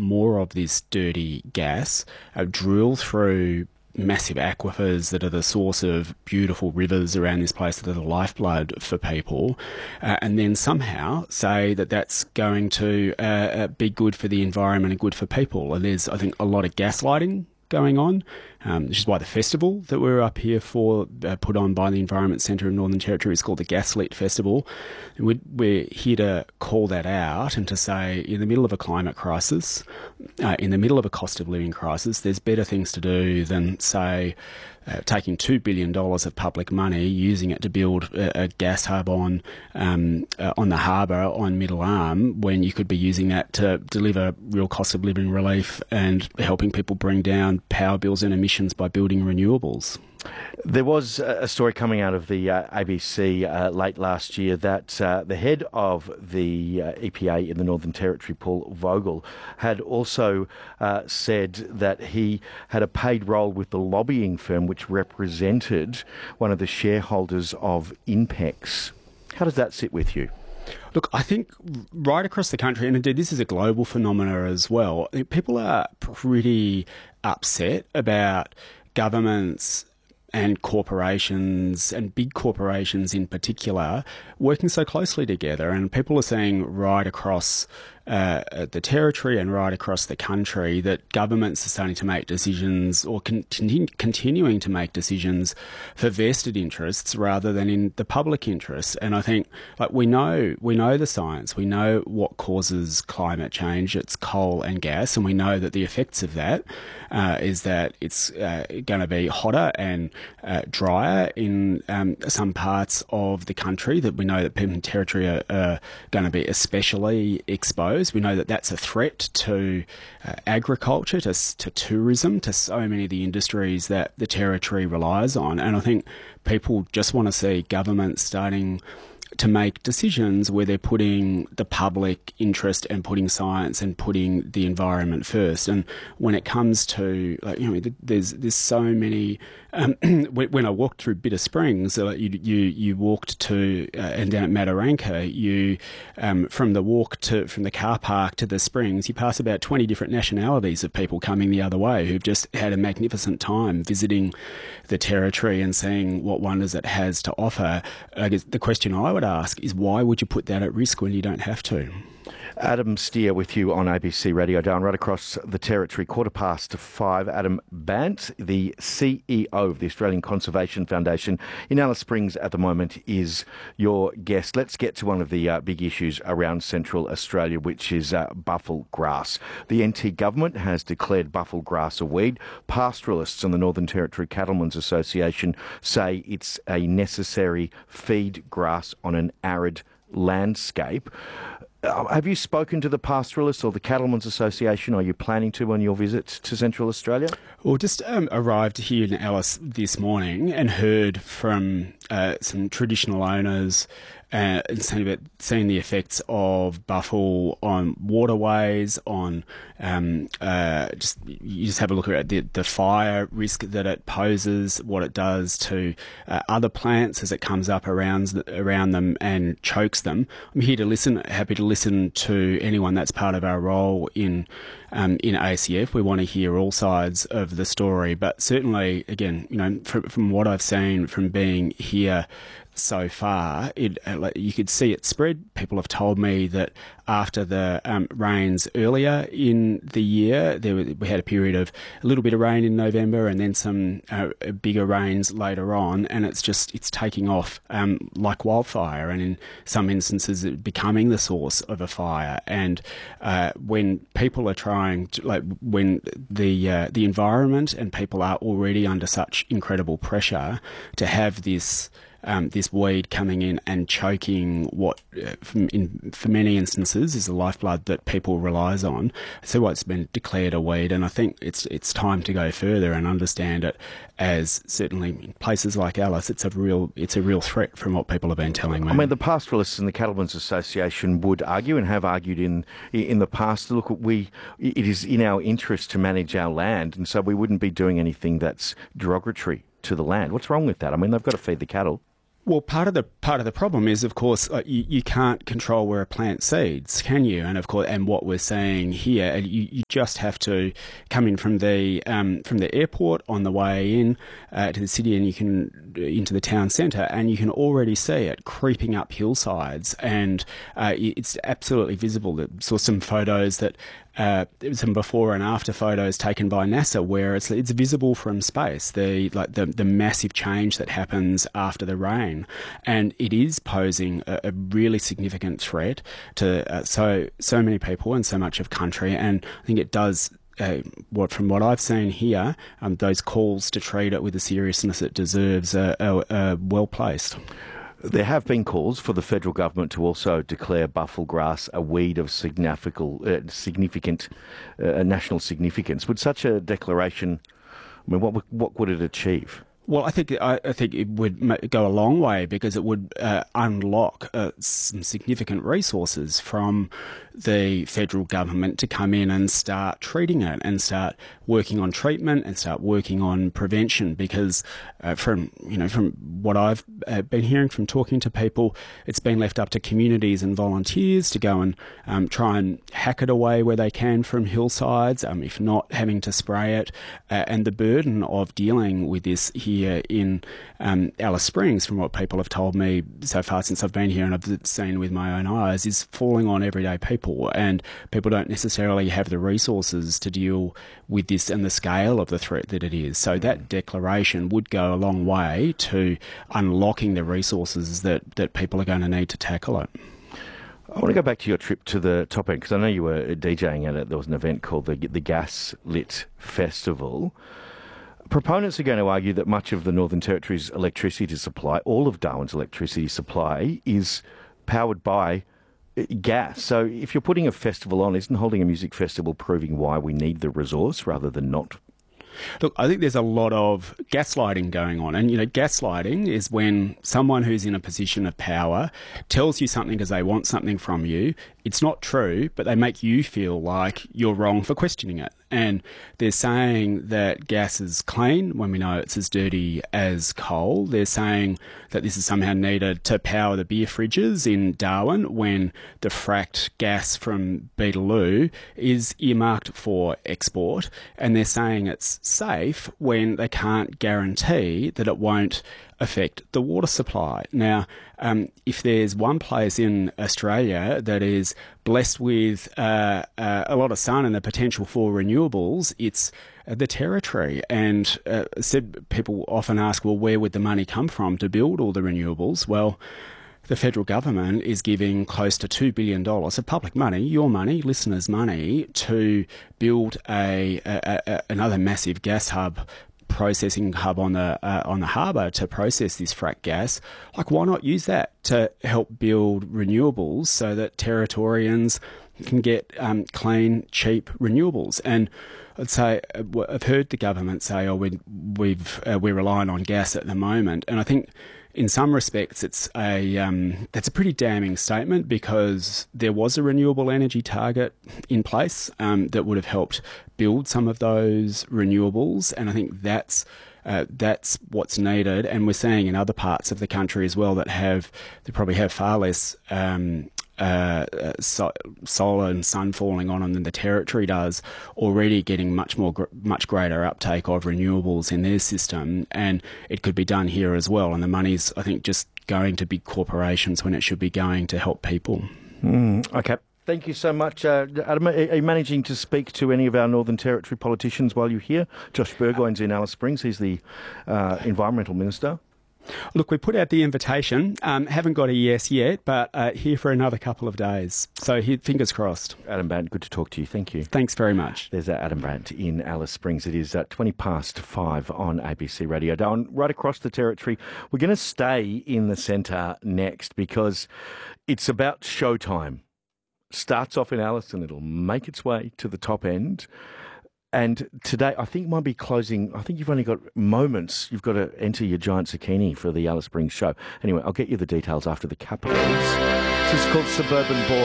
more of this dirty gas, drill through massive aquifers that are the source of beautiful rivers around this place that are the lifeblood for people, and then somehow say that that's going to be good for the environment and good for people. And there's, I think, a lot of gaslighting going on, which is why the festival that we were up here for, put on by the Environment Centre in Northern Territory, is called the Gaslit Festival. And we're here to call that out and to say, in the middle of a climate crisis, in the middle of a cost of living crisis, there's better things to do than, say, taking $2 billion of public money, using it to build a gas hub on the harbour on Middle Arm, when you could be using that to deliver real cost of living relief and helping people bring down power bills and emissions by building renewables. There was a story coming out of the ABC late last year that the head of the EPA in the Northern Territory, Paul Vogel, had also said that he had a paid role with the lobbying firm which represented one of the shareholders of INPEX. How does that sit with you? Look, I think right across the country, and indeed this is a global phenomena as well, I think people are pretty upset about governments and corporations, and big corporations in particular, working so closely together. And people are saying right across the territory and right across the country that governments are starting to make decisions, or continuing to make decisions, for vested interests rather than in the public interest. And I think, like, we know the science, we know what causes climate change. It's coal and gas, and we know that the effects of that is that it's going to be hotter and drier in some parts of the country, that we know that people in territory are going to be especially exposed. We know that that's a threat to agriculture, to tourism, to so many of the industries that the territory relies on. And I think people just want to see governments starting to make decisions where they're putting the public interest and putting science and putting the environment first. And when it comes to, like, you know, there's so many. When I walked through Bitter Springs, you walked to and down at Mataranka, you from the car park to the springs, you pass about 20 different nationalities of people coming the other way who've just had a magnificent time visiting the territory and seeing what wonders it has to offer. I guess the question I would ask is, why would you put that at risk when you don't have to? Adam Steer with you on ABC Radio Darwin, right across the territory, 5:15. Adam Bandt, the CEO of the Australian Conservation Foundation in Alice Springs at the moment, is your guest. Let's get to one of the big issues around Central Australia, which is buffel grass. The NT government has declared buffel grass a weed. Pastoralists and the Northern Territory Cattlemen's Association say it's a necessary feed grass on an arid landscape. Have you spoken to the pastoralists or the Cattlemen's Association? Are you planning to on your visit to Central Australia? Well, just arrived here in Alice this morning and heard from some traditional owners seeing the effects of buffel on waterways, on you just have a look at the fire risk that it poses, what it does to other plants as it comes up around them and chokes them. I'm here to listen, happy to listen to anyone. That's part of our role in ACF. We want to hear all sides of the story, but certainly, again, you know, from what I've seen from being here so far, you could see it spread. People have told me that after the rains earlier in the year, we had a period of a little bit of rain in November and then some bigger rains later on, and it's taking off like wildfire, and in some instances it becoming the source of a fire. And when people are trying to, when the environment and people are already under such incredible pressure, to have this weed coming in and choking what, for many instances, is the lifeblood that people relies on. So what's been declared a weed, and I think it's time to go further and understand it as, certainly in places like Alice, it's a real threat from what people have been telling me. I mean, the Pastoralists and the Cattlemen's Association would argue, and have argued in the past, look, it is in our interest to manage our land, and so we wouldn't be doing anything that's derogatory to the land. What's wrong with that? I mean, they've got to feed the cattle. Well, part of the problem is, of course, you can't control where a plant seeds, can you? And of course, and what we're saying here, you just have to come in from the airport on the way in to the city, and you can into the town centre, and you can already see it creeping up hillsides, and it's absolutely visible. I saw some photos that. Some before and after photos taken by NASA where it's visible from space, the massive change that happens after the rain, and it is posing a really significant threat to so many people and so much of country, and I think it does. From what I've seen here, those calls to treat it with the seriousness it deserves are well placed. There have been calls for the federal government to also declare buffel grass a weed of significant national significance. Would such a declaration, I mean, what would it achieve? Well, I think it would go a long way because it would unlock some significant resources from the federal government to come in and start treating it and start working on treatment and start working on prevention. Because from what I've been hearing from talking to people, it's been left up to communities and volunteers to go and try and hack it away where they can from hillsides, if not having to spray it, and the burden of dealing with this here in Alice Springs, from what people have told me so far since I've been here and I've seen with my own eyes, is falling on everyday people, and people don't necessarily have the resources to deal with this and the scale of the threat that it is. So that declaration would go a long way to unlocking the resources that people are going to need to tackle it. I want to go back to your trip to the top end, because I know you were DJing at it. There was an event called the Gas Lit Festival. Proponents are going to argue that much of the Northern Territory's electricity supply, all of Darwin's electricity supply, is powered by gas. So if you're putting a festival on, isn't holding a music festival proving why we need the resource rather than not? Look, I think there's a lot of gaslighting going on. And, gaslighting is when someone who's in a position of power tells you something because they want something from you. It's not true, but they make you feel like you're wrong for questioning it. And they're saying that gas is clean when we know it's as dirty as coal. They're saying that this is somehow needed to power the beer fridges in Darwin when the fracked gas from Beetaloo is earmarked for export. And they're saying it's safe when they can't guarantee that it won't affect the water supply. Now, if there's one place in Australia that is blessed with a lot of sun and the potential for renewables, it's the Territory. And people often ask, well, where would the money come from to build all the renewables? Well, the federal government is giving close to $2 billion of public money, your money, listeners' money, to build another massive gas hub, processing hub on the harbour to process this frack gas. Like, why not use that to help build renewables so that Territorians can get clean, cheap renewables? And I'd say I've heard the government say, we're relying on gas at the moment, and I think in some respects that's a pretty damning statement, because there was a renewable energy target in place that would have helped build some of those renewables, and I think that's what's needed. And we're seeing in other parts of the country as well that probably have far less solar and sun falling on them than the Territory does, already getting much greater uptake of renewables in their system, and it could be done here as well. And the money's, I think, just going to big corporations when it should be going to help people. Okay. Thank you so much. Adam, are you managing to speak to any of our Northern Territory politicians while you're here? Josh Burgoyne's in Alice Springs. He's the Environmental Minister. Look, we put out the invitation. Haven't got a yes yet, but here for another couple of days. So fingers crossed. Adam Bandt, good to talk to you. Thank you. Thanks very much. There's Adam Bandt in Alice Springs. It is 5:20 on ABC Radio Darwin, right across the Territory. We're going to stay in the centre next because it's about showtime. Starts off in Alice and it'll make its way to the top end. And today, I think might be closing. I think you've only got moments. You've got to enter your giant zucchini for the Alice Springs show. Anyway, I'll get you the details after the capitals. This is called Suburban Boy.